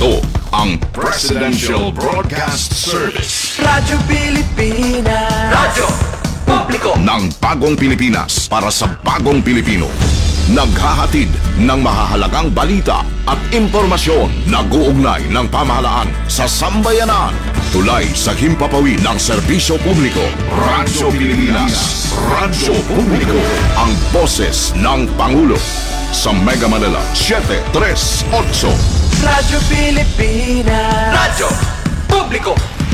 Ito ang Presidential Broadcast Service. Radyo Pilipinas. Radyo Publiko ng bagong Pilipinas para sa bagong Pilipino. Naghahatid ng mahahalagang balita at impormasyon. Nag-uugnay ng pamahalaan sa sambayanan. Tulay sa himpapawid ng serbisyo publiko. Radyo Pilipinas. Radyo Publiko. Ang boses ng Pangulo. Sa Mega Manila, 738. Radyo Pilipinas. Radyo Publiko.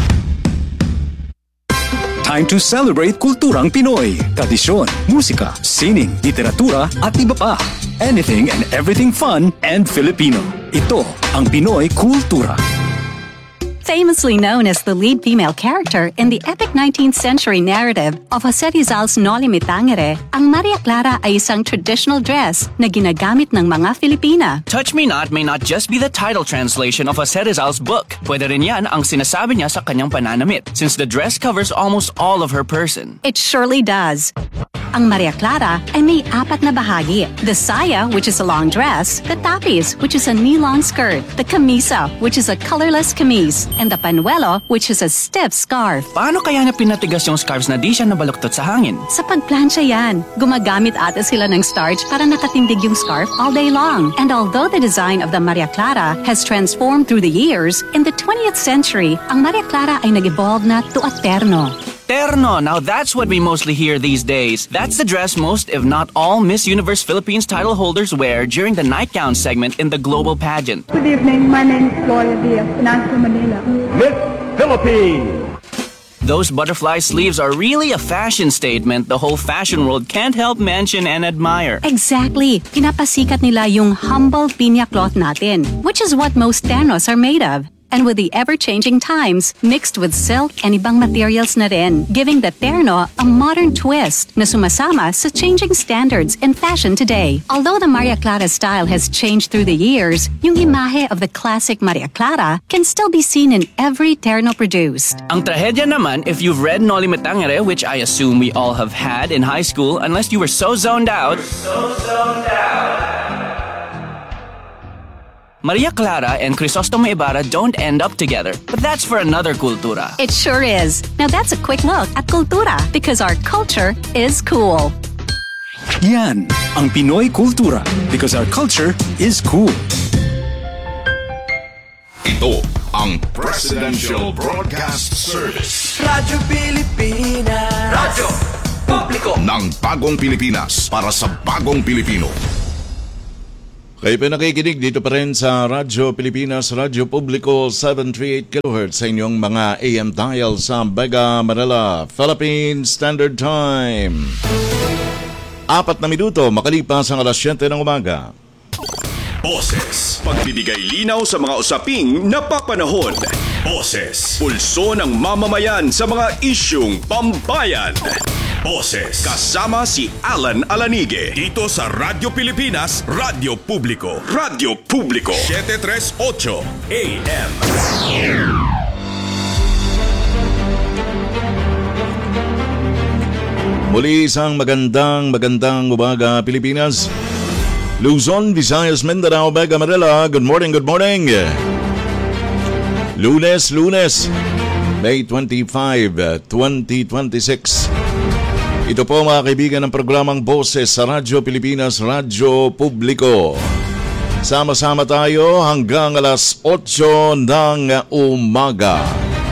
Time to celebrate kulturang Pinoy. Tradisyon, musika, sining, literatura at iba pa. Anything and everything fun and Filipino. Ito ang Pinoy Kultura. Famously known as the lead female character in the epic 19th century narrative of Jose Rizal's Noli Me Tangere, ang Maria Clara ay isang traditional dress na ginagamit ng mga Filipina. Touch Me Not may not just be the title translation of Jose Rizal's book. Pwede rin yan ang sinasabi niya sa kanyang pananamit, since the dress covers almost all of her person. It surely does. Ang Maria Clara ay may 4 na bahagi. The saya, which is a long dress, the tapis, which is a knee-long skirt, the camisa, which is a colorless camise, and the panuelo, which is a stiff scarf. Paano kaya na pinatigas yung scarves na di siya nabaluktot sa hangin? Sa pagplansya yan. Gumagamit ata sila ng starch para nakatindig yung scarf all day long. And although the design of the Maria Clara has transformed through the years, in the 20th century, ang Maria Clara ay nag-evolve na to a terno. Terno, now that's what we mostly hear these days. That's the dress most, if not all, Miss Universe Philippines title holders wear during the nightgown segment in the global pageant. Good evening, my name is Gloria Diaz, Financial Manila. Miss Philippines! Those butterfly sleeves are really a fashion statement the whole fashion world can't help mention and admire. Exactly. Pinapasikat nila yung humble pinya cloth natin, which is what most ternos are made of. And with the ever-changing times, mixed with silk and ibang materials na rin, giving the terno a modern twist na sumasama sa changing standards in fashion today. Although the Maria Clara style has changed through the years, yung imahe of the classic Maria Clara can still be seen in every terno produced. Ang trahedya naman, if you've read Noli Me Tangere, which I assume we all have had in high school, unless you were so zoned out. Maria Clara and Crisostomo Ibarra don't end up together, but that's for another kultura. It sure is. Now that's a quick look at kultura, because our culture is cool. Yan ang Pinoy Kultura, because our culture is cool. Ito ang Presidential Broadcast Service. Radyo Pilipinas. Radyo Publiko ng bagong Pilipinas para sa bagong Pilipino. Kayo pa nakikinig dito pa rin sa Radyo Pilipinas, Radyo Publiko, 738 kHz sa inyong mga AM dial sa Mega Manila, Philippine Standard Time. 4 na minuto makalipas ang 7:00 ng umaga. Boses, pagbibigay linaw sa mga usaping napapanahon. Boses, pulso ng mamamayan sa mga isyung pambayan. Boses, kasama si Alan Alanige dito sa Radyo Pilipinas, Radyo Publiko. Radyo Publiko, 738 AM. Muli isang magandang umaga Pilipinas. Luzon, Visayas, Mindanao, Mega Manila. Good morning, good morning. Lunes, May 25, 2026. Ito po mga kaibigan ng programang Boses sa Radyo Pilipinas, Radyo Publiko. Sama-sama tayo hanggang 8:00 ng umaga.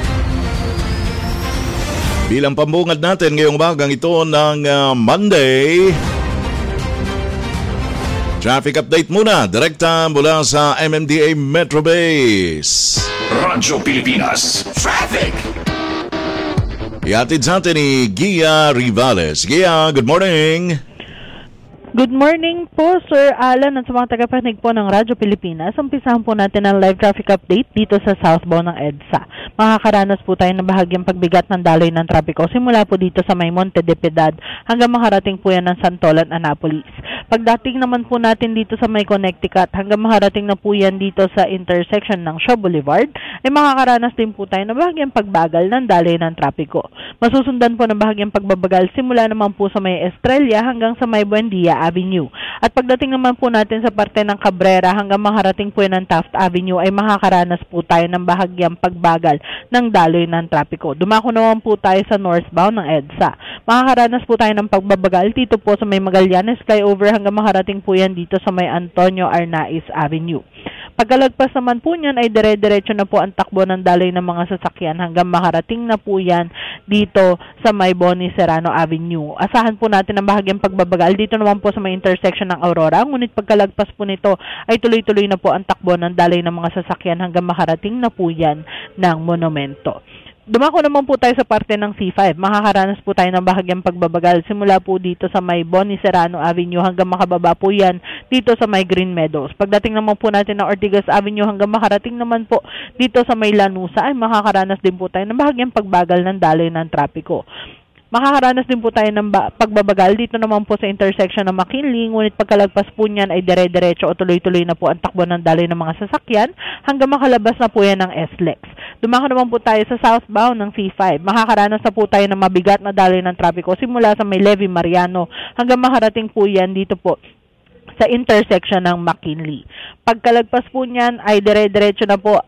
Bilang pambungad natin ngayong umagang ito ng Monday, traffic update muna, direkta mula sa MMDA Metro Base. Radyo Pilipinas Traffic. Ihatid sa atin ni Gia Rivales. Gia, good morning. Good morning po, Sir Alan, at sa mga tagapakinig po ng Radyo Pilipinas. Umpisahan po natin ang live traffic update dito sa southbound ng EDSA. makakaranas po tayo ng bahagyang pagbigat ng daloy ng trapiko simula po dito sa may Monte de Piedad hanggang makarating po yan ng Santolan, Annapolis. Pagdating naman po natin dito sa may Connecticut hanggang makarating na po yan dito sa intersection ng Shaw Boulevard, ay makakaranas din po tayo ng bahagyang pagbagal ng daloy ng trapiko. Masusundan po ng bahagyang pagbabagal simula naman po sa may Estrella hanggang sa may Buendia Avenue. At pagdating naman po natin sa parte ng Cabrera hanggang makarating po yan ng Taft Avenue ay makakaranas po tayo ng bahagyang pagbagal ng daloy ng trapiko. Dumako naman po tayo sa northbound ng EDSA. Makakaranas po tayo ng pagbabagal dito po sa may Magallanes Flyover hanggang makarating po yan dito sa may Antonio Arnaiz Avenue. Pagkalagpas naman po niyan ay dire-diretso na po ang takbo ng daloy ng mga sasakyan hanggang makarating na po yan dito sa may Bonnie Serrano Avenue. Asahan po natin ang bahagyang pagbabagal dito naman po sa may intersection ng Aurora, ngunit pagkalagpas po nito ay tuloy-tuloy na po ang takbo ng daloy ng mga sasakyan hanggang makarating na po yan ng Monumento. Dumako naman po tayo sa parte ng C5. Makakaranas po tayo ng bahagyang pagbabagal simula po dito sa may Bonnie Serrano Avenue hanggang makababa po yan dito sa may Green Meadows. Pagdating naman po natin ng Ortigas Avenue hanggang makarating naman po dito sa may Lanusa ay makakaranas din po tayo ng bahagyang pagbagal ng daloy ng trapiko. Makakaranas din po tayo ng pagbabagal dito naman po sa intersection ng McKinley, ngunit pagkalagpas po niyan ay dire-diretso o tuloy-tuloy na po ang takbo ng daloy ng mga sasakyan hanggang makalabas na po yan ng SLEX. Dumako naman po tayo sa southbound ng C5. Makakaranas na po tayo ng mabigat na daloy ng trapiko simula sa may Levy Mariano hanggang makarating po yan dito po sa intersection ng McKinley. Pagkalagpas po niyan ay dire-diretso na po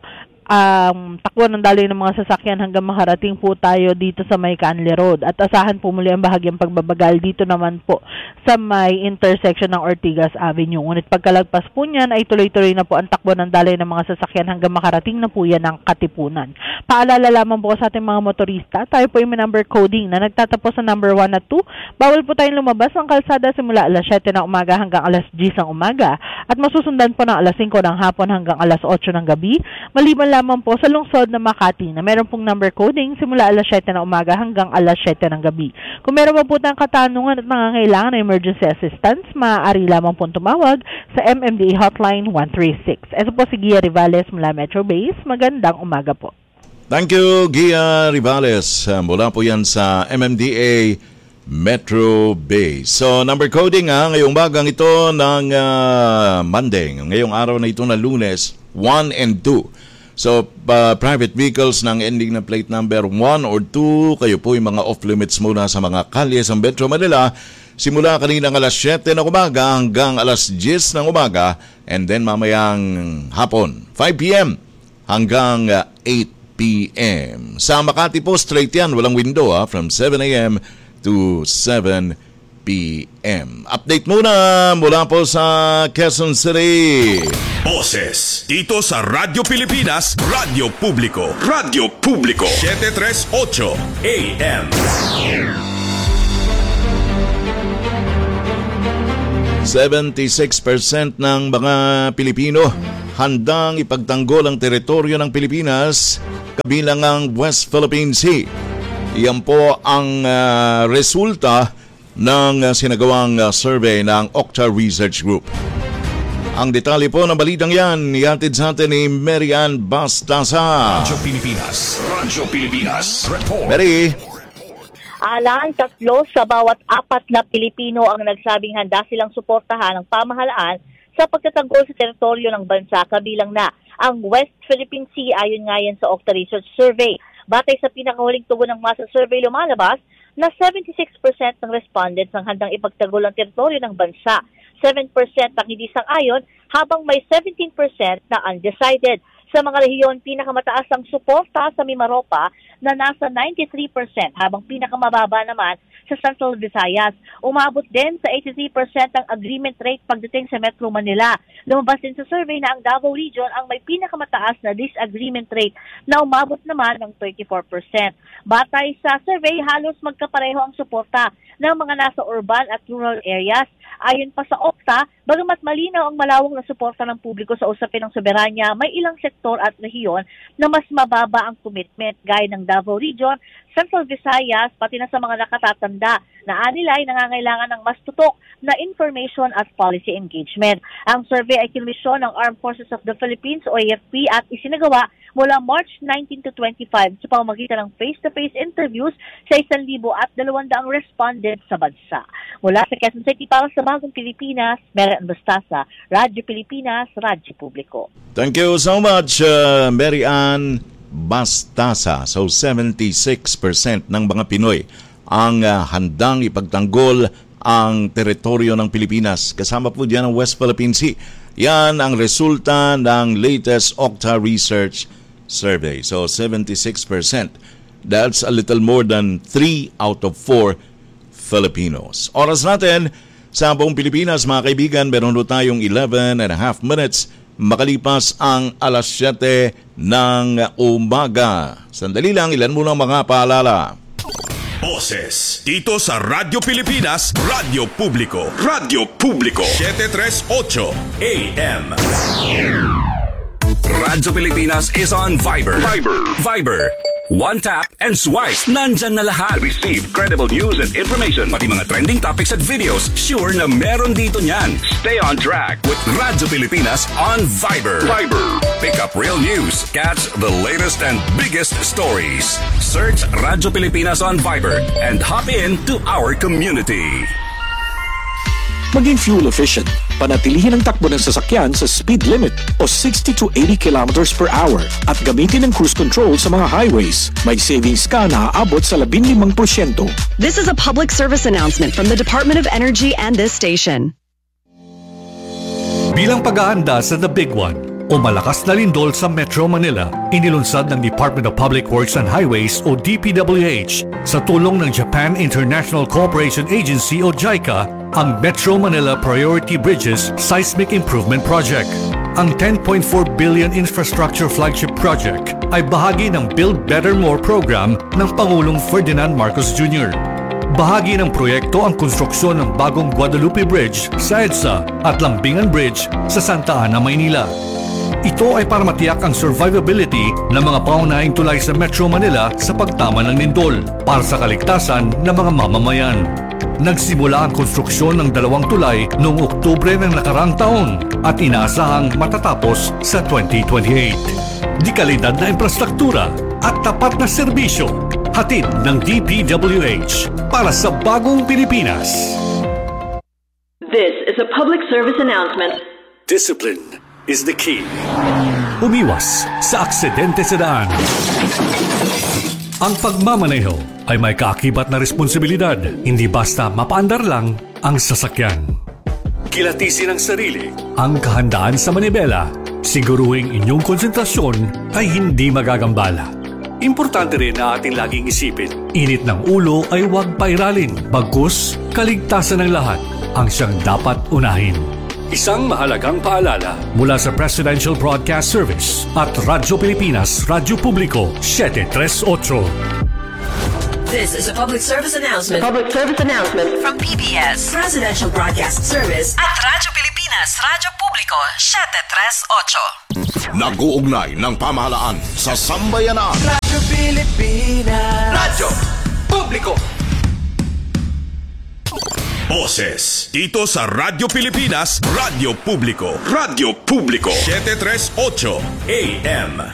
takbo ng daloy ng mga sasakyan hanggang makarating po tayo dito sa may Canley Road. At asahan po muli ang bahagyang pagbabagal dito naman po sa may intersection ng Ortigas Avenue. Ngunit pagkalagpas po niyan ay tuloy-tuloy na po ang takbo ng daloy ng mga sasakyan hanggang makarating na po yan ng Katipunan. Paalala lamang po sa ating mga motorista, tayo po yung number coding na nagtatapos sa number 1 at 2. Bawal po tayong lumabas ng kalsada simula alas 7 ng umaga hanggang alas 10 ng umaga at masusundan po ng alas 5 ng hapon hanggang alas 8 ng gabi. Maliban lamang po sa lungsod ng Makati na meron pong number coding simula alas 7 ng umaga hanggang alas 7 ng gabi. Kung meron po tayong katanungan at nangangailangan ng emergency assistance, maaari lamang pong tumawag sa MMDA Hotline 136. Ito po si Gia Rivales mula Metro Base. Magandang umaga po. Thank you, Gia Rivales. Mula po yan sa MMDA Metro Base. So, number coding ngayong bagang ito ng Monday. Ngayong araw na ito na Lunes, 1 and 2. So, private vehicles ng ending na plate number 1 or 2, kayo po yung mga off-limits muna sa mga kalye sa Metro Manila simula kaninang alas 7 ng umaga hanggang alas 10 ng umaga and then mamayang hapon, 5 p.m. hanggang 8 p.m. Sa Makati po, straight yan, walang window from 7 a.m. to 7 p.m. Update muna mula po sa Quezon City. Boses dito sa Radyo Pilipinas, Radyo Publiko. Radyo Publiko 738 AM. 76% ng mga Pilipino handang ipagtanggol ang teritoryo ng Pilipinas kabilang ang West Philippine Sea. Iyan po ang resulta ng sinagawang survey ng Okta Research Group. Ang detalye po ng balitang yan, ihatid sa atin ni Marian Bastasa. Radyo Pilipinas. Report. Mary. Alang 3 sa bawat 4 na Pilipino ang nagsabing handa silang suportahan ng pamahalaan sa pagtatanggol sa teritoryo ng bansa, kabilang na ang West Philippine Sea ayon nga yan sa Okta Research Survey. Batay sa pinakahuling tugon ng masa survey, lumalabas na 76% ng respondents ang handang ipagtanggol ang teritoryo ng bansa. 7% ang hindi sang-ayon habang may 17% na undecided. Sa mga rehiyon, pinakamataas ang suporta sa Mimaropa na nasa 93% habang pinakamababa naman sa Central Visayas. Umabot din sa 83% ang agreement rate pagdating sa Metro Manila. Lumabas din sa survey na ang Davao Region ang may pinakamataas na disagreement rate na umabot naman ng 34%. Batay sa survey, halos magkapareho ang suporta ng mga nasa urban at rural areas. Ayon pa sa Okta, bagamat malinaw ang malawak na suporta ng publiko sa usapin ng soberanya, may ilang sektor at rehiyon na mas mababa ang commitment gaya ng Davao Region, Central Visayas, pati na sa mga nakatatanda na anila ay nangangailangan ng mas tutok na information at policy engagement. Ang survey ay kinmisyon ng Armed Forces of the Philippines o AFP at isinagawa mula March 19 to 25 sa pamamagitan ng face-to-face interviews sa 1,200 respondents sa bansa. Mula sa Quezon City para sa Bagong Pilipinas, Mary Ann Bastasa, Radyo Pilipinas, Radyo Publiko. Thank you so much, Mary Ann Bastasa. So 76% ng mga Pinoy ang handang ipagtanggol ang teritoryo ng Pilipinas. Kasama po diyan ang West Philippine Sea. Yan ang resulta ng latest Okta Research Survey. So 76%. That's a little more than 3 out of 4 Filipinos. Oras natin sa buong Pilipinas, mga kaibigan, meron po tayong 11 and a half minutes makalipas ang alas 7 ng umaga. Sandali lang, ilan muna mga paalala. Boses dito sa Radyo Pilipinas, Radyo Publiko. Radyo Publiko 738 AM. Radyo Pilipinas is on Viber. Viber. One tap and swipe. Nandyan na lahat. Receive credible news and information. Pati mga trending topics at videos. Sure na meron dito niyan. Stay on track with Radyo Pilipinas on Viber. Pick up real news. Catch the latest and biggest stories. Search Radyo Pilipinas on Viber and hop in to our community. Maging fuel efficient. Panatilihin ang takbo ng sasakyan sa speed limit o 60 to 80 kilometers per hour at gamitin ang cruise control sa mga highways. May savings ka na aabot sa 15%. This is a public service announcement from the Department of Energy and this station. Bilang pag-aanda sa The Big One o malakas na lindol sa Metro Manila, inilunsad ng Department of Public Works and Highways o DPWH sa tulong ng Japan International Cooperation Agency o JICA ang Metro Manila Priority Bridges Seismic Improvement Project. Ang 10.4 billion infrastructure flagship project ay bahagi ng Build Better More program ng Pangulong Ferdinand Marcos Jr. Bahagi ng proyekto ang konstruksyon ng bagong Guadalupe Bridge sa EDSA at Lambingan Bridge sa Santa Ana, Maynila. Ito ay para matiyak ang survivability ng mga paunahing tulay sa Metro Manila sa pagtama ng lindol para sa kaligtasan ng mga mamamayan. Nagsimula ang konstruksyon ng 2 tulay noong Oktubre ng nakarang taon at inaasahang matatapos sa 2028. Di kalidad na infrastruktura at tapat na serbisyo, hatid ng DPWH para sa bagong Pilipinas. This is a public service announcement. Discipline is the key. Umiwas sa aksidente sa daan. Ang pagmamaneho ay may kaakibat na responsibilidad, hindi basta mapaandar lang ang sasakyan. Kilatisin ang sarili, ang kahandaan sa manibela, siguruhing inyong konsentrasyon ay hindi magagambala. Importante rin na ating laging isipin, init ng ulo ay huwag pairalin, bagkus kaligtasan ng lahat ang siyang dapat unahin. Isang mahalagang paalala mula sa Presidential Broadcast Service at Radyo Pilipinas, Radyo Publiko 738. This is a public service announcement. Public service announcement From PBS, Presidential Broadcast Service at Radyo Pilipinas, Radyo Publiko 738. Nag-uugnay ng pamahalaan sa sambayanan. Radyo Pilipinas, Radyo Publiko. Boses dito sa Radyo Pilipinas, Radyo Publiko. Radyo Publiko 738 AM.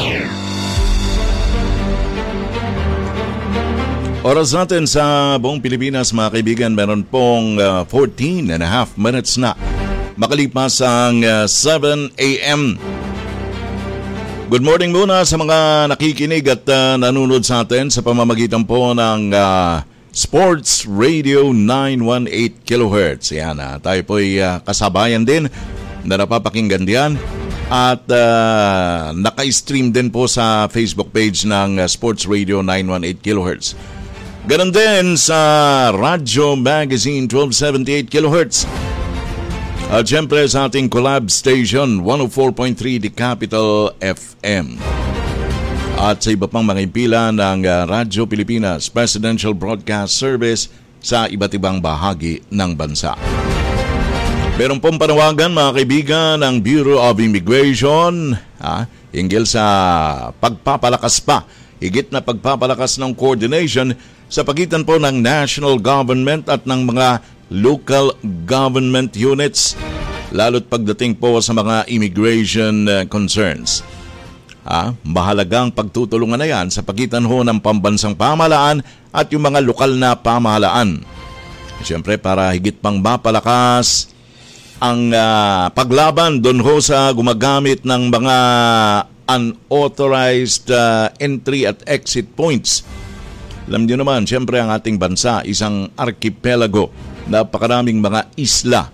Oras natin sa buong Pilipinas, mga kaibigan, meron pong 14 and a half minutes na makalipas ang 7 a.m. Good morning muna sa mga nakikinig at nanonood sa atin sa pamamagitan po ng Sports Radio 918 kHz. Yan, tayo po'y kasabayan din na napapakinggan diyan at naka-stream din po sa Facebook page ng Sports Radio 918 kHz. Ganon din sa Radyo Magazine 1278 kHz. At syempre sa ating collab station 104.3 The Capital FM. At sa iba pang mga impila ng Radyo Pilipinas Presidential Broadcast Service sa iba't ibang bahagi ng bansa. Meron pong panawagan, mga kaibigan, ng Bureau of Immigration hinggil sa pagpapalakas pa higit na pagpapalakas ng coordination sa pagitan po ng national government at ng mga local government units, lalo't pagdating po sa mga immigration concerns. Mahalagang pagtutulungan na yan sa pagitan ho ng pambansang pamahalaan at yung mga lokal na pamahalaan. Siyempre, para higit pang mapalakas ang paglaban doon ho sa gumagamit ng mga unauthorized entry at exit points. Alam niyo naman, siyempre ang ating bansa, isang archipelago, napakaraming mga isla.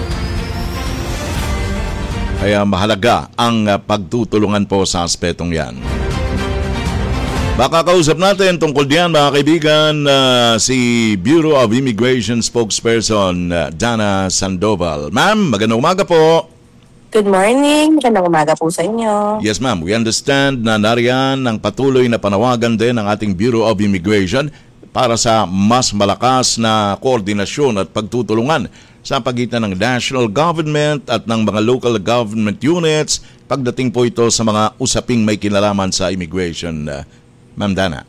Kaya mahalaga ang pagtutulungan po sa aspetong yan. Makakausap natin tungkol diyan, mga kaibigan, si Bureau of Immigration spokesperson Dana Sandoval. Ma'am, magandang umaga po. Good morning. Magandang umaga po sa inyo. Yes, ma'am. We understand na nariyan ang patuloy na panawagan din ng ating Bureau of Immigration para sa mas malakas na koordinasyon at pagtutulungan sa pagitan ng national government at ng mga local government units pagdating po ito sa mga usaping may kinalaman sa immigration. Ma'am Dana.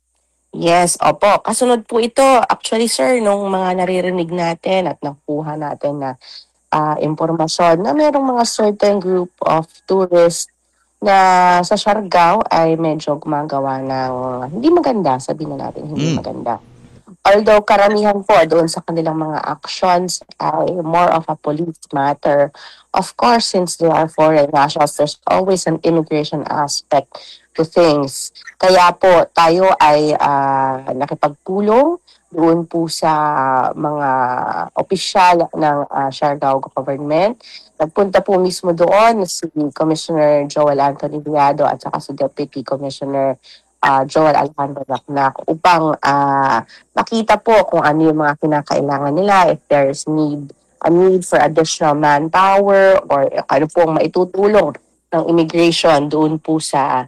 Yes, opo. Kasunod po ito, actually sir, nung mga naririnig natin at nakuha natin na impormasyon na mayroong mga certain group of tourists na sa Siargao ay medyo gumagawa ng hindi maganda, sabihin na natin hindi maganda. Although karamihan po doon sa kanilang mga actions ay more of a police matter. Of course, since they are foreign nationals, there's always an immigration aspect to things. Kaya po tayo ay nakipagpulong doon po sa mga opisyal ng Siargao government. Nagpunta po mismo doon si Commissioner Joel Anthony Viado at saka si Deputy Commissioner Joel Alejandro Naknak upang makita po kung ano yung mga kinakailangan nila, if there is a need for additional manpower or ano po ang maitutulong ng immigration doon po sa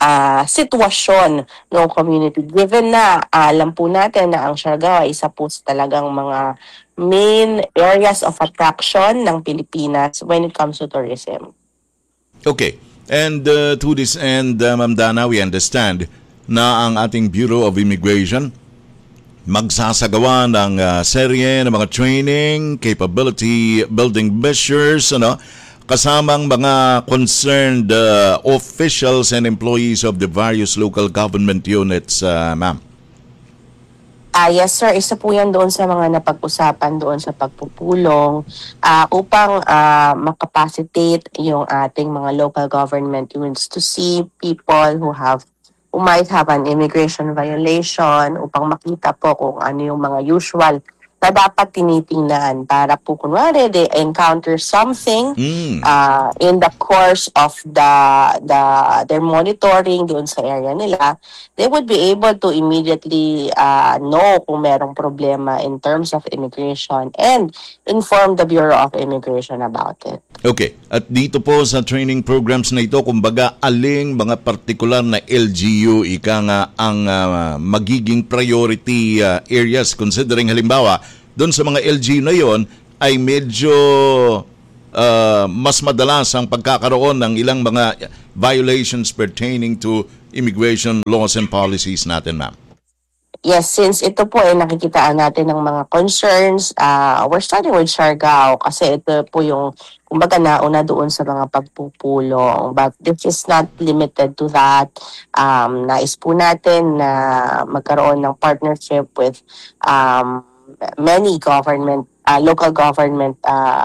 sitwasyon ng community. Given na alam po natin na ang Siargao ay isa po sa talagang mga main areas of attraction ng Pilipinas when it comes to tourism. Okay. And to this end, Ma'am Dana, we understand na ang ating Bureau of Immigration magsasagawa ng serye ng mga training, capability building measures, kasamang mga concerned officials and employees of the various local government units, ma'am. Yes sir, isa po yan doon sa mga napag-usapan doon sa pagpupulong upang makapacitate yung ating mga local government units to see people who might have an immigration violation upang makita po kung ano yung mga usual na dapat tinitingnan para po kunwari they encounter something in the course of their monitoring doon sa area nila, they would be able to immediately know kung merong problema in terms of immigration and inform the Bureau of Immigration about it. Okay. At dito po sa training programs na ito, kumbaga aling mga partikular na LGU ang magiging priority areas, considering halimbawa doon sa mga LGU na yon ay medyo mas madalas ang pagkakaroon ng ilang mga violations pertaining to immigration laws and policies natin, ma'am. Yes, since ito po ay nakikitaan natin ng mga concerns, we're starting with Siargao kasi ito po yung kumbaga nauna doon sa mga pagpupulong. But this is not limited to that. Nais po natin na magkaroon ng partnership with many local government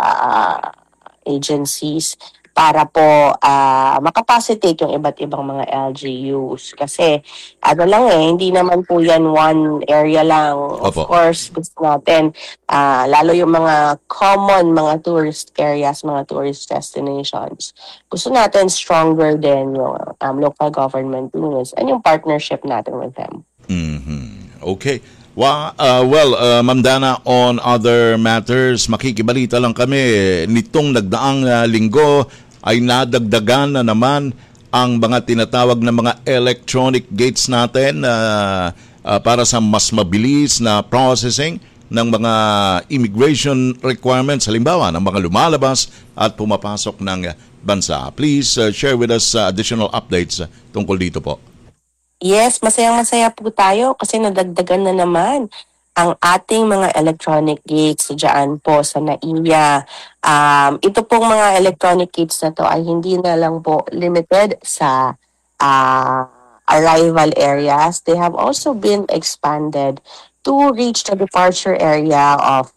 agencies para po makapacitate yung iba't ibang mga LGUs. Kasi hindi naman po yan one area lang. Of course, gusto natin, lalo yung mga common, mga tourist areas, mga tourist destinations. Gusto natin stronger din yung local government units and yung partnership natin with them. Okay. Well, Ma'am Dana, on other matters, makikibalita lang kami. Nitong nagdaang linggo ay nadagdagan na naman ang mga tinatawag na mga electronic gates natin para sa mas mabilis na processing ng mga immigration requirements, halimbawa ng mga lumalabas at pumapasok ng bansa. Please share with us additional updates tungkol dito po. Yes, masayang-masaya po tayo kasi nadagdagan na naman ang ating mga electronic gates diyan po sa NAIA. Ito pong mga electronic gates na to ay hindi na lang po limited sa arrival areas. They have also been expanded to reach the departure area of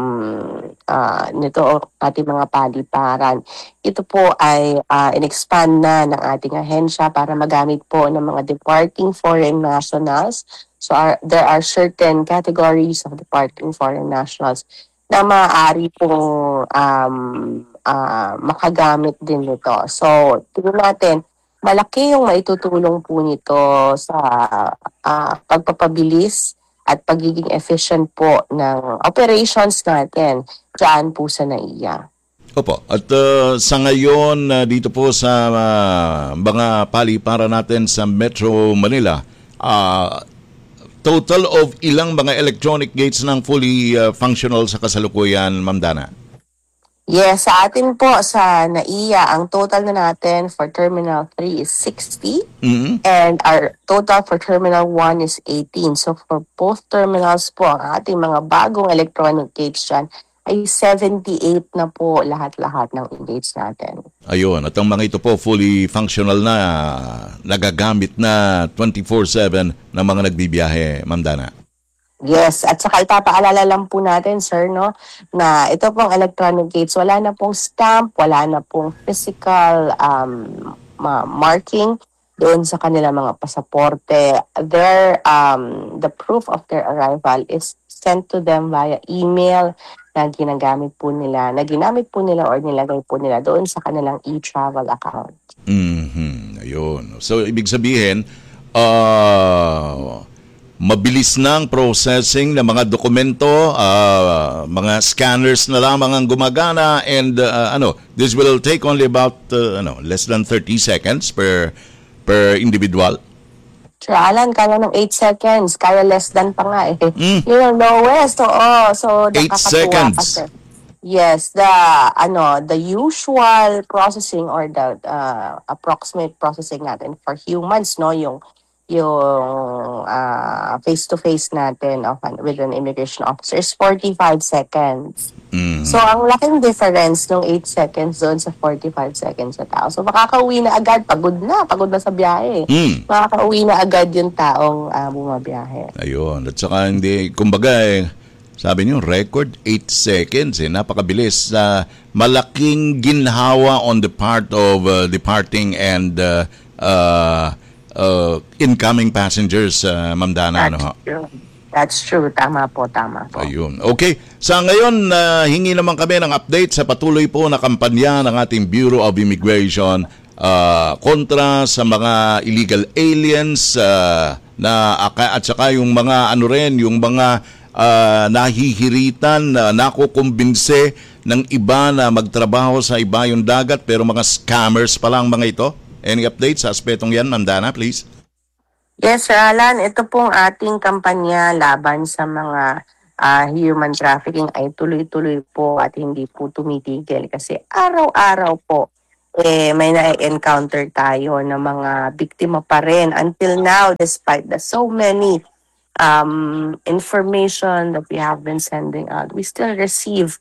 nito ating mga paliparan. Ito po ay in-expand na ng ating ahensya para magamit po ng mga departing foreign nationals. So there are certain categories of departing foreign nationals na maaari pong makagamit din nito. So tingnan natin, malaki yung maitutulong po nito sa pagpapabilis at pagiging efficient po ng operations natin dyan po sa NAIA. Opo. At sa ngayon, dito po sa mga paliparan natin sa Metro Manila, total of ilang mga electronic gates ng fully functional sa kasalukuyan, Ma'am Dana? Yes, sa atin po sa NAIA, ang total na natin for Terminal 3 is 60 and our total for Terminal 1 is 18. So for both terminals po, ang ating mga bagong electronic gates dyan ay 78 na po lahat-lahat ng gates natin. Ayun, at ang mga ito po fully functional na, nagagamit na 24/7 ng mga nagbibiyahe, Ma'am Dana. Yes, at saka ipapaalala lang po natin, sir, no, na ito pong electronic gates, wala na pong stamp, wala na pong physical marking doon sa kanilang mga pasaporte. The proof of their arrival is sent to them via email na ginamit po nila or nilagay po nila doon sa kanilang e-travel account. Ayun. So, ibig sabihin, mabilis ng processing ng mga dokumento, mga scanners na lamang ang gumagana, and this will take only about less than 30 seconds per individual. Sir Alan, kaya ng 8 seconds, kaya less than pa nga eh. Yung lowest, so 8 seconds. Kasi. Yes, the usual processing or the approximate processing natin for humans, no, yung face-to-face natin with an immigration officer is 45 seconds. So, ang laking difference ng 8 seconds doon sa 45 seconds sa tao. So, makakauwi na agad. Pagod na sa biyahe. Makakauwi na agad yung taong bumabiyahe. Ayun. At saka hindi, kumbaga sabi niyo, record 8 seconds. Napakabilis. Malaking ginhawa on the part of departing and incoming passengers, Ma'am Dana. That's true. Tama po. Ayun. Okay. Sa ngayon, hingi naman kami ng update sa patuloy po na kampanya ng ating Bureau of Immigration kontra sa mga illegal aliens at saka yung mga yung mga nahihiritan, nakukumbinse ng iba na magtrabaho sa iba yung dagat pero mga scammers pa lang mga ito. Any updates sa aspetong yan, Ma'am Dana, please? Yes, Sir Alan. Ito pong ating kampanya laban sa mga human trafficking ay tuloy-tuloy po at hindi po tumitigil kasi araw-araw po may na-encounter tayo ng mga biktima pa rin. Until now, despite the so many information that we have been sending out, we still receive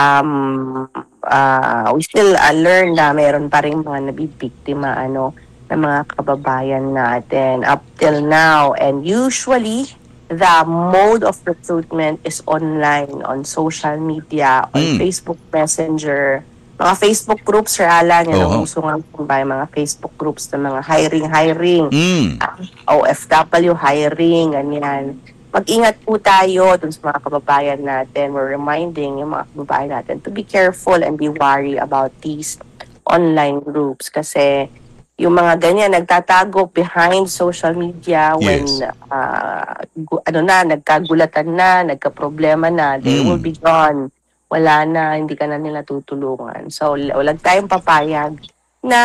we still learn na meron pa rin mga nabibiktima ng mga kababayan natin up till now. And usually, the mode of recruitment is online, on social media, on Facebook Messenger, mga Facebook groups, Sir Alan, yung uso nga po ba yung mga Facebook groups na mga hiring, OFW hiring, ganyan. Mag-ingat po tayo dun sa mga kababayan natin. We're reminding yung mga kababayan natin to be careful and be wary about these online groups kasi yung mga ganyan nagtatago behind social media when nagkagulatan na, nagkaproblema na, they will be gone. Wala na, hindi ka na nila tutulungan. So, wala tayong papayag na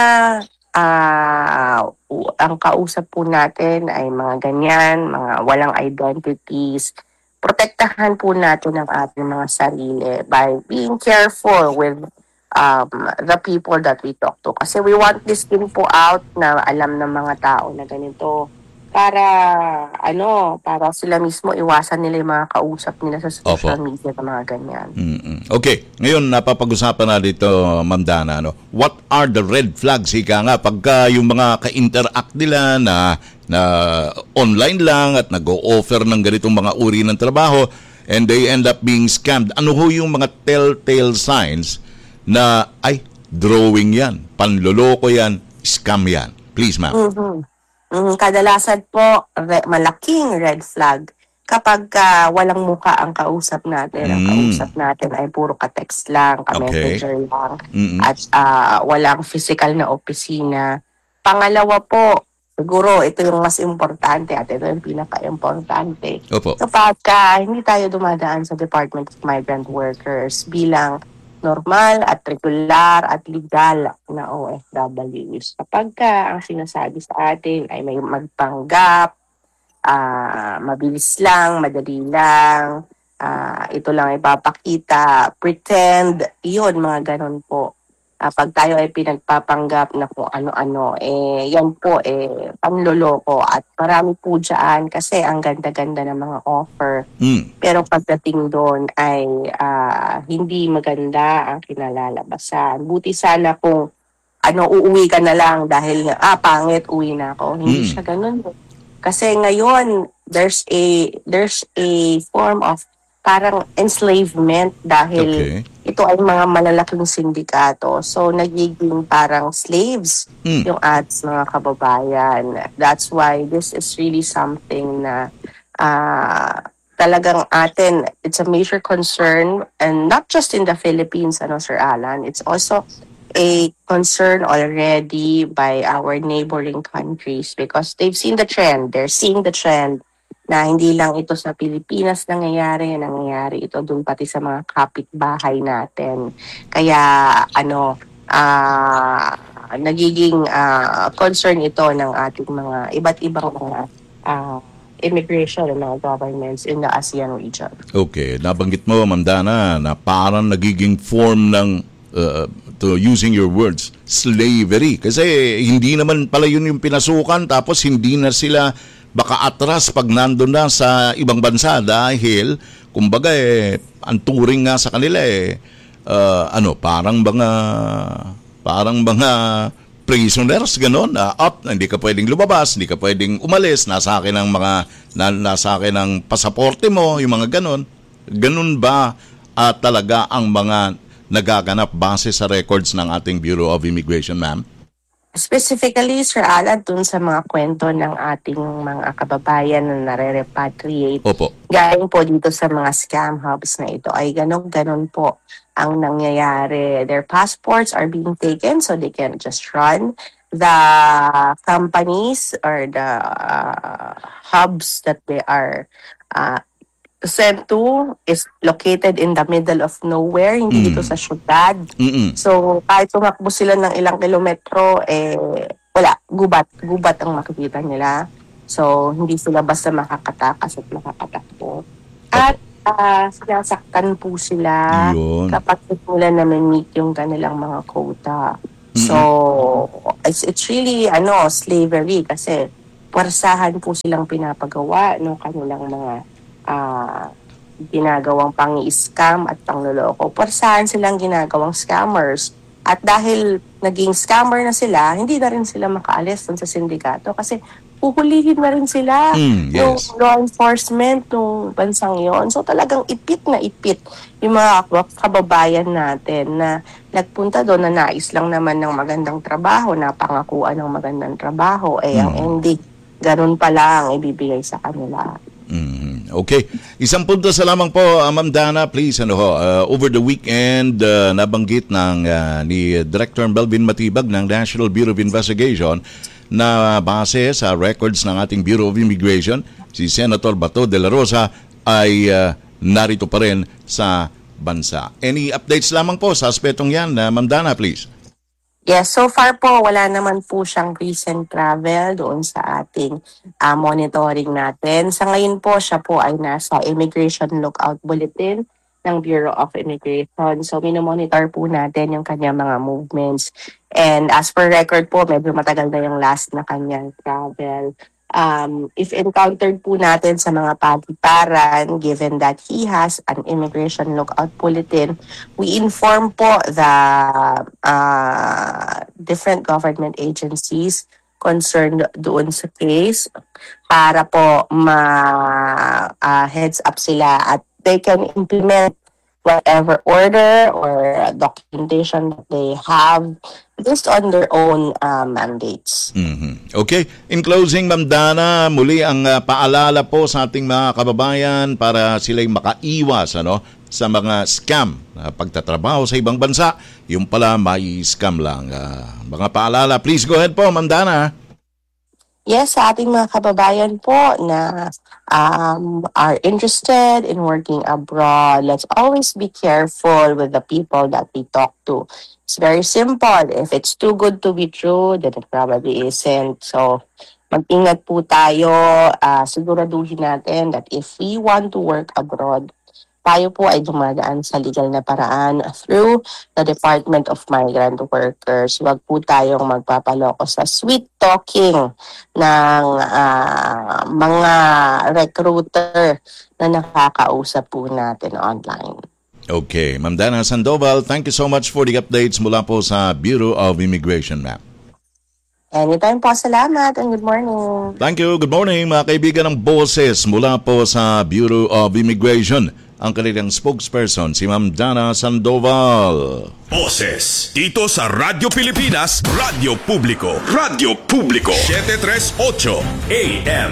ang kausap po natin ay mga ganyan, mga walang identities. Protektahan po natin ang ating mga sarili by being careful with the people that we talk to. Kasi we want this thing po out na alam ng mga tao na ganito para sila mismo iwasan nila yung mga kausap nila sa social media na mga ganyan. Okay, ngayon napapag-usapan na dito, Ma'am Dana, what are the red flags, ika nga, pagka yung mga ka-interact nila na online lang at nag-o-offer ng ganitong mga uri ng trabaho and they end up being scammed. Ano ho yung mga telltale signs na, drawing yan, panloloko yan, scam yan? Please, ma'am. Kadalasan po, malaking red flag kapag walang muka ang kausap natin. Ang kausap natin ay puro ka-text lang, ka-messenger lang, at walang physical na opisina. Pangalawa po, siguro ito yung mas importante at ito yung pinaka-importante. Kapag hindi tayo dumadaan sa Department of Migrant Workers bilang normal at regular at legal na OFWs. Kapag ang sinasabi sa atin ay may magpanggap, mabilis lang, madali lang, ito lang ipapakita, pretend, yun, mga ganon po. Pag tayo ay pinagpapanggap na kung ano-ano, yan po, panloloko. At marami po dyan kasi ang ganda-ganda ng mga offer. Pero pagdating doon ay hindi maganda ang kinalalabasan. Buti sana kung uuwi ka na lang dahil pangit, uwi na ako. Hindi siya ganun. Kasi ngayon, there's a form of parang enslavement dahil ito ay mga malalaking sindikato. So, nagiging parang slaves yung ads, mga kababayan. That's why this is really something na talagang atin, it's a major concern, and not just in the Philippines, Sir Alan, it's also a concern already by our neighboring countries because they've seen the trend, they're seeing the trend na hindi lang ito sa Pilipinas nangyayari ito doon pati sa mga kapitbahay natin. Kaya nagiging concern ito ng ating mga iba't ibang mga immigration ng mga governments in the ASEAN region. Okay, nabanggit mo, Ma'am Dana, na parang nagiging form ng to using your words, slavery. Kasi hindi naman pala yun yung pinasukan tapos hindi na sila baka atras pag nandun na sa ibang bansa dahil kumbaga ang turing nga sa kanila parang mga prisoners ganon, hindi ka pwedeng lumabas, hindi ka pwedeng umalis, nasa akin ang pasaporte mo, yung mga ganon ba talaga ang mga nagaganap base sa records ng ating Bureau of Immigration, ma'am? Specifically, Sir Alan, dun sa mga kwento ng ating mga kababayan na nare-repatriate, galing po dito sa mga scam hubs na ito, ay ganon po ang nangyayari. Their passports are being taken so they can just run. The companies or the hubs that they are sent to is located in the middle of nowhere, hindi dito sa syudad. So, kahit tumakbo sila ng ilang kilometro, wala, gubat ang makikita nila. So, hindi sila basta makakatakas at makakatakbo. At sinasaktan po sila kapag nila na-meet yung kanilang mga quota. So, it's really slavery kasi puwersahan po silang pinapagawa ng kanilang mga ginagawang pang-i-scam at pangloloko. Puwersahan silang ginagawang scammers. At dahil naging scammer na sila, hindi na rin sila makaalis dun sa sindikato kasi puhulihin na rin sila yung law enforcement ng bansang yon. So talagang ipit na ipit yung mga kababayan natin na nagpunta doon na nais lang naman ng magandang trabaho, napangakuan ng magandang trabaho, ang ending, ganun pala ang ibibigay sa kanila. Okay. Isang punto sa lamang po, Ma'am Dana, please. Over the weekend, nabanggit ni Director Melvin Matibag ng National Bureau of Investigation na base sa records ng ating Bureau of Immigration, si Senator Bato de la Rosa ay narito pa rin sa bansa. Any updates lamang po sa aspetong yan, Ma'am Dana, please? Yes, so far po, wala naman po siyang recent travel doon sa ating monitoring natin. Sa ngayon po, siya po ay nasa Immigration Lookout Bulletin ng Bureau of Immigration. So, minomonitor po natin yung kanyang mga movements. And as per record po, medyo matagal na yung last na kanyang travel. if encountered po natin sa mga paliparan, given that he has an immigration lookout bulletin, we inform po the different government agencies concerned doon sa case para po heads up sila at they can implement whatever order or documentation that they have based on their own mandates. Mm-hmm. Okay. In closing, Ma'am Dana, muli ang paalala po sa ating mga kababayan para sila'y makaiwas sa mga scam na pagtatrabaho sa ibang bansa. Yung pala may scam lang. Mga paalala, please go ahead po, Ma'am Dana. Yes, sa ating mga kababayan po na are interested in working abroad, let's always be careful with the people that we talk to. It's very simple. If it's too good to be true, then it probably isn't. So, mag-ingat po tayo. Siguraduhin natin that if we want to work abroad, tayo po ay dumadaan sa legal na paraan through the Department of Migrant Workers. Huwag po tayong magpapaloko sa sweet talking ng mga recruiter na nakakausap po natin online. Okay. Ma'am Dana Sandoval, thank you so much for the updates mula po sa Bureau of Immigration, ma'am. Anytime po, salamat and good morning. Thank you. Good morning mga kaibigan ng boses mula po sa Bureau of Immigration. Ang kanilang spokesperson, si Ma'am Dana Sandoval. Boses, dito sa Radyo Pilipinas, Radyo Publiko. Radyo Publiko, 738 AM.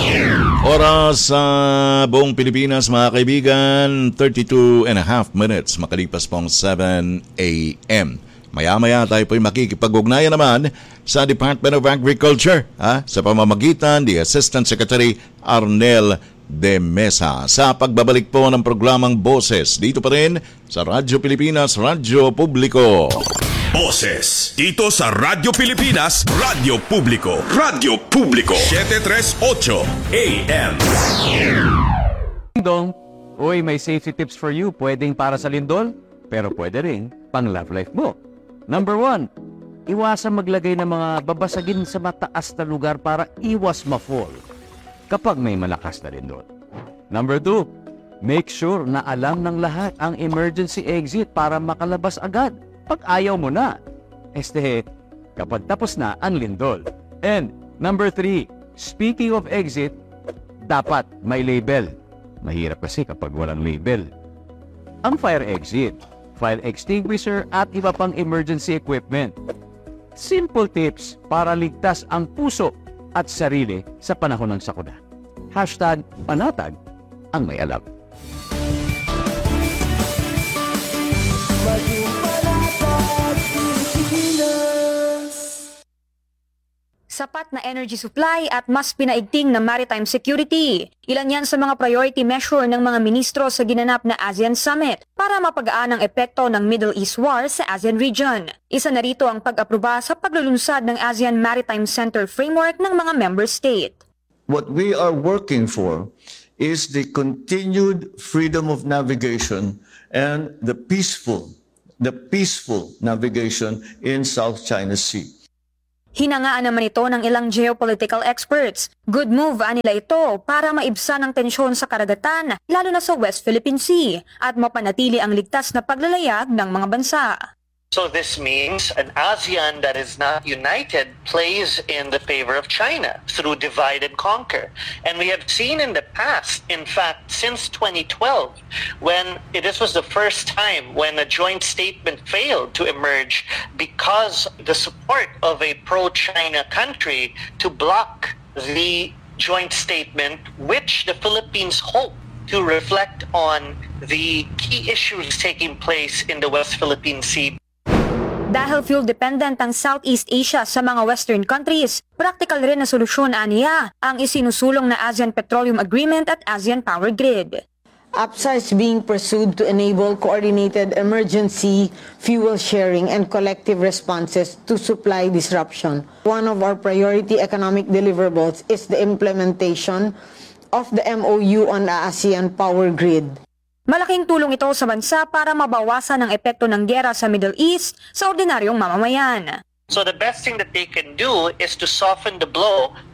Oras sa buong Pilipinas, mga kaibigan, 32 and a half minutes, makalipas pong 7 AM. Maya-maya tayo po'y makikipag-ugnayan naman sa Department of Agriculture sa pamamagitan ni Assistant Secretary Arnel de Mesa sa pagbabalik po ng programang Boses dito pa rin sa Radyo Pilipinas, Radyo Publiko. Boses, dito sa Radyo Pilipinas, Radyo Publiko. Radyo Publiko, 738 AM. Dong, uy, may safety tips for you. Pwedeng para sa lindol, pero pwede rin pang love life mo. Number 1, iwasan maglagay ng mga babasagin sa mataas na lugar para iwas ma-fall kapag may malakas na lindol. Number 2, make sure na alam ng lahat ang emergency exit para makalabas agad pag ayaw mo na. Kapag tapos na ang lindol. And number 3, speaking of exit, dapat may label. Mahirap kasi kapag walang label. Ang fire exit, fire extinguisher at iba pang emergency equipment. Simple tips para ligtas ang puso at sarili sa panahon ng sakuna. #panatag ang may alam. Sapat na energy supply at mas pinaigting na maritime security. Ilan yan sa mga priority measure ng mga ministro sa ginanap na ASEAN Summit para mapagaan ang epekto ng Middle East War sa ASEAN region. Isa na rito ang pag-aproba sa paglulunsad ng ASEAN Maritime Center Framework ng mga member state. What we are working for is the continued freedom of navigation and the peaceful navigation in South China Sea. Hinangaan naman ito ng ilang geopolitical experts. Good move nila ito para maibsan ang tensyon sa karagatan, lalo na sa West Philippine Sea, at mapanatili ang ligtas na paglalayag ng mga bansa. So this means an ASEAN that is not united plays in the favor of China through divide and conquer. And we have seen in the past, in fact, since 2012, when this was the first time when a joint statement failed to emerge because the support of a pro-China country to block the joint statement, which the Philippines hope to reflect on the key issues taking place in the West Philippine Sea. Dahil fuel-dependent ang Southeast Asia sa mga Western countries, practical rin na solusyon aniya ang isinusulong na ASEAN Petroleum Agreement at ASEAN Power Grid. APSA is being pursued to enable coordinated emergency fuel sharing and collective responses to supply disruption. One of our priority economic deliverables is the implementation of the MOU on the ASEAN Power Grid. Malaking tulong ito sa bansa para mabawasan ang epekto ng giyera sa Middle East sa ordinaryong mamamayan. So the best thing that they can do is to soften the blow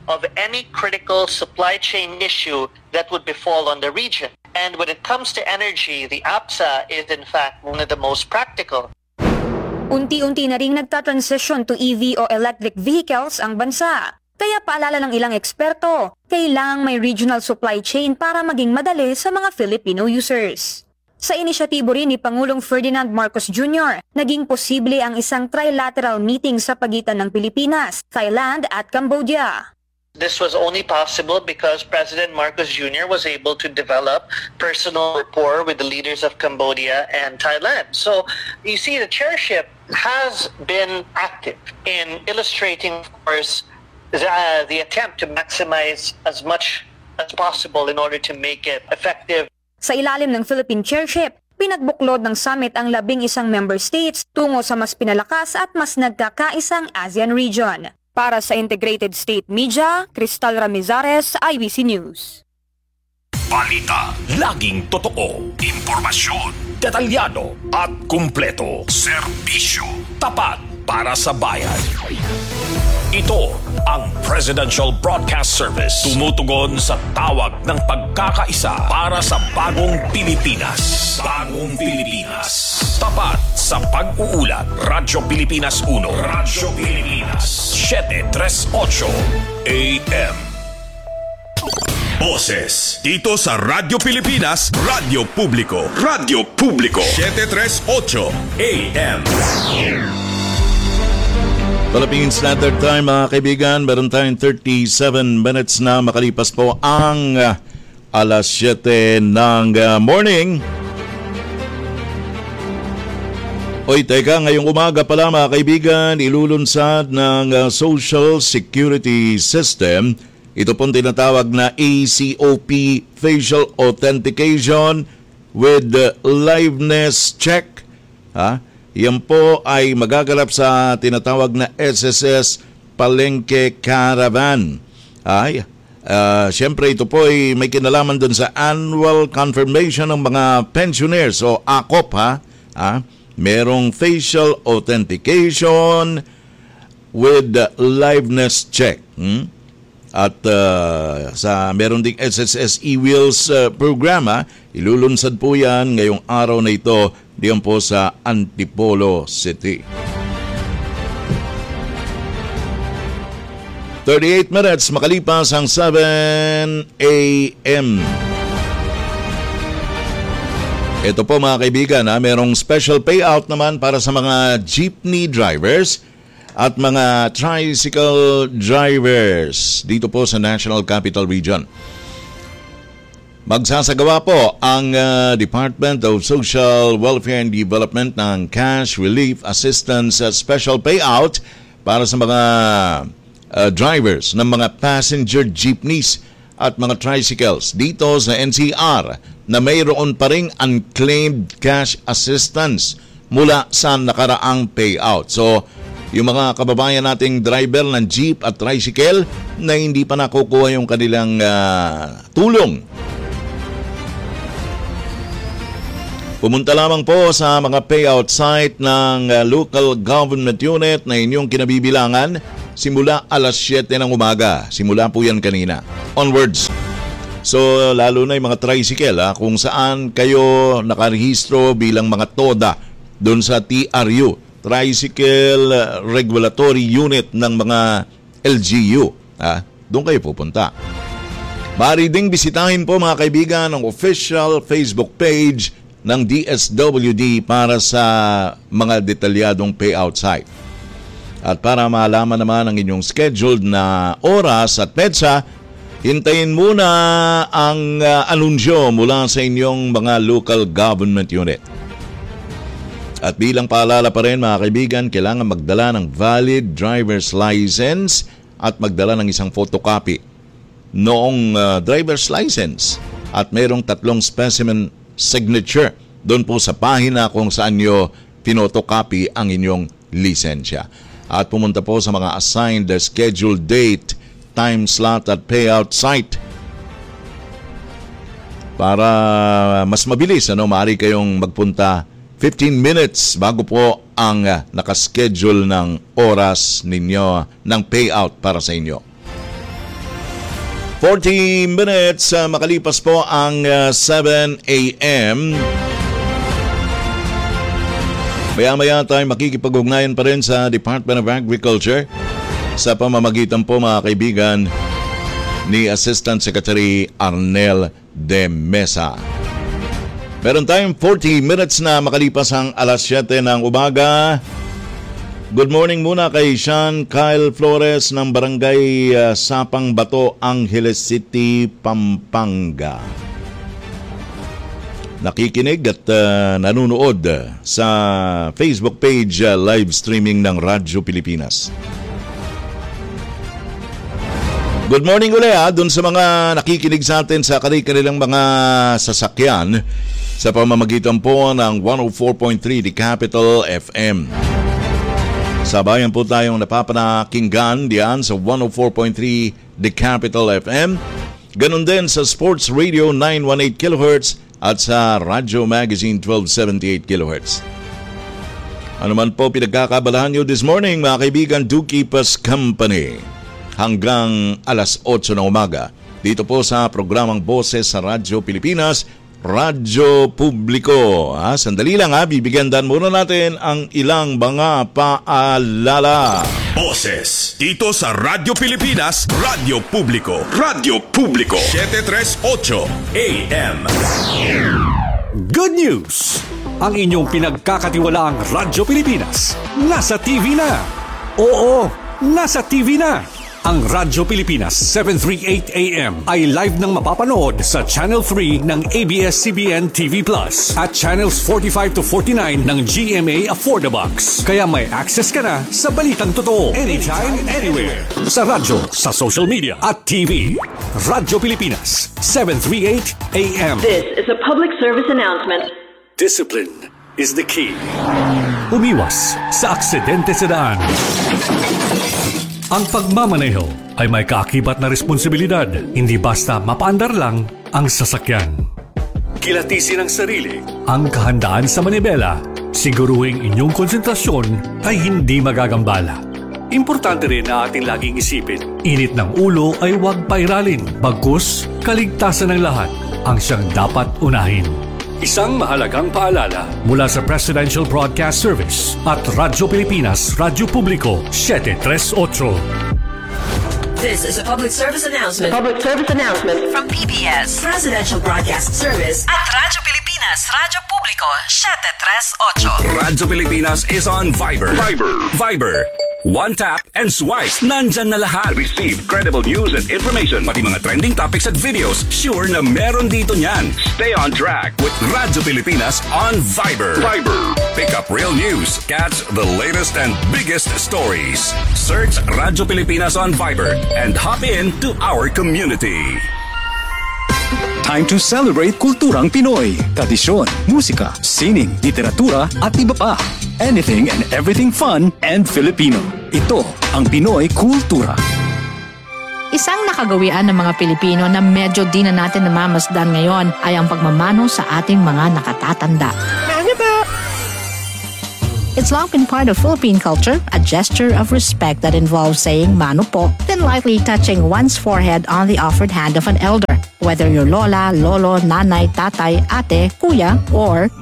of any critical supply chain issue that would befall on the region. And when it comes to energy, the APSA is in fact one of the most practical. Unti-unti na ring nagta-transition to EV o electric vehicles ang bansa. Kaya paalala ng ilang eksperto, kailangang may regional supply chain para maging madali sa mga Filipino users. Sa inisyatibo rin ni Pangulong Ferdinand Marcos Jr., naging posible ang isang trilateral meeting sa pagitan ng Pilipinas, Thailand at Cambodia. This was only possible because President Marcos Jr. was able to develop personal rapport with the leaders of Cambodia and Thailand. So you see, the chairship has been active in illustrating, of course, the attempt to maximize as much as possible in order to make it effective. Sa ilalim ng Philippine chairship, pinagbuklod ng summit ang 11 member states tungo sa mas pinalakas at mas nagkakaisang ASEAN region. Para sa Integrated State Media, Cristal Ramizares, IBC News. Balita, laging totoo, impormasyon, detalyado at kumpleto. Serbisyo, tapat para sa bayan. Ito ang Presidential Broadcast Service. Tumutugon sa tawag ng pagkakaisa para sa bagong Pilipinas. Bagong Pilipinas. Tapat sa pag-uulat. Radyo Pilipinas 1. Radyo Pilipinas 738 AM. Boses dito sa Radyo Pilipinas, Radyo Publiko. Radyo Publiko 738 AM. Philippine Standard Time, mga kaibigan, meron tayong 37 minutes na makalipas po ang alas 7 ng morning. Oy, teka, ngayong umaga pala mga kaibigan, ilulunsad ng Social Security System. Ito pong tinatawag na ACOP Facial Authentication with Liveness Check. Yan po ay magaganap sa tinatawag na SSS Palengke Caravan. Siyempre ito po ay may kinalaman dun sa annual confirmation ng mga pensioners o ACOP. Merong facial authentication with liveness check. At meron ding SSS e-Wheels program. Ilulunsad po yan ngayong araw na ito diyan po sa Antipolo City. 38 minutes makalipas ang 7 a.m. Ito po mga kaibigan, merong special payout naman para sa mga jeepney drivers at mga tricycle drivers dito po sa National Capital Region. Magsasagawa po ang Department of Social Welfare and Development ng Cash Relief Assistance Special Payout para sa mga drivers ng mga passenger jeepneys at mga tricycles dito sa NCR na mayroon pa ring unclaimed cash assistance mula sa nakaraang payout. So, yung mga kababayan nating driver ng jeep at tricycle na hindi pa nakukuha yung kanilang tulong, pumunta lamang po sa mga payout site ng local government unit na inyong kinabibilangan simula alas 7 ng umaga. Simula po yan kanina. Onwards. So, lalo na yung mga tricycle, kung saan kayo nakarehistro bilang mga TODA doon sa TRU, Tricycle Regulatory Unit ng mga LGU. Doon kayo pupunta. Maaari ding bisitahin po mga kaibigan ang official Facebook page ng DSWD para sa mga detalyadong payout site. At para malaman naman ang inyong scheduled na oras at petsa, hintayin muna ang anunsyo mula sa inyong mga local government unit. At bilang paalala pa rin mga kaibigan, kailangan magdala ng valid driver's license at magdala ng isang photocopy noong driver's license. At mayroong 3 specimen signature doon po sa pahina kung saan nyo pinotocopy ang inyong lisensya. At pumunta po sa mga assigned scheduled date, time slot at payout site para mas mabilis. Maaari kayong magpunta 15 minutes bago po ang nakaschedule ng oras ninyo ng payout para sa inyo. 40 minutes makalipas po ang 7 a.m. Maya-maya tayo makikipag-ugnayan pa rin sa Department of Agriculture sa pamamagitan po mga kaibigan ni Assistant Secretary Arnel de Mesa. Meron tayong 40 minutes na makalipas ang alas 7 ng umaga. Good morning muna kay Sean Kyle Flores ng Barangay Sapang Bato, Angeles City, Pampanga. Nakikinig at nanonood sa Facebook page live streaming ng Radyo Pilipinas. Good morning ulit dun sa mga nakikinig sa atin sa kanilang mga sasakyan sa pamamagitan po ng 104.3 The Capital FM. Sabayan po tayong napapanakinggan diyan sa 104.3 The Capital FM. Ganon din sa Sports Radio 918 kHz at sa Radyo Magazine 1278 kHz. Ano man po pinagkakabalahan nyo this morning mga kaibigan, do keep us company hanggang alas 8 ng umaga. Dito po sa programang Boses sa Radyo Pilipinas, Radyo Publiko. Sandali lang bibigyan dan muna natin ang ilang mga paalala. Boses dito sa Radyo Pilipinas, Radyo Publiko. Radyo Publiko 738 AM. Good news! Ang inyong pinagkakatiwalaang Radyo Pilipinas nasa TV na. Oo, nasa TV na. Ang Radyo Pilipinas 738 AM ay live nang mapapanood sa Channel 3 ng ABS-CBN TV Plus at Channels 45 to 49 ng GMA Affordabox. Kaya may access ka na sa balitang totoo anytime, anywhere. Sa radyo, sa social media at TV. Radyo Pilipinas 738 AM. This is a public service announcement. Discipline is the key. Umiwas sa aksidente sa daan. Ang pagmamaneho ay may kaakibat na responsibilidad, hindi basta mapaandar lang ang sasakyan. Kilatisin ang sarili, ang kahandaan sa manibela, siguruhing inyong konsentrasyon ay hindi magagambala. Importante rin na ating laging isipin, init ng ulo ay huwag pairalin, bagkus kaligtasan ng lahat ang siyang dapat unahin. Isang mahalagang paalala mula sa Presidential Broadcast Service at Radyo Pilipinas, Radyo Publiko 738. This is a public service announcement. Public service announcement from PBS, Presidential Broadcast Service at Radyo Pilipinas, Radyo Publiko 738. Radyo Pilipinas is on Viber. Viber. One tap and swipe. Nandyan na lahat. Receive credible news and information. Pati mga trending topics at videos. Sure na meron dito niyan. Stay on track with Radyo Pilipinas on Viber. Pick up real news. Catch the latest and biggest stories. Search Radyo Pilipinas on Viber and hop in to our community. Time to celebrate kulturang Pinoy. Tradisyon, musika, sining, literatura at iba pa. Anything and everything fun and Filipino. Ito ang Pinoy Kultura. Isang nakagawian ng mga Pilipino na medyo di na natin namamasdan ngayon ay ang pagmamano sa ating mga nakatatanda. It's long been part of Philippine culture, a gesture of respect that involves saying mano po, then lightly touching one's forehead on the offered hand of an elder. Whether you're lola, lolo, nanay, tatay, ate, kuya, or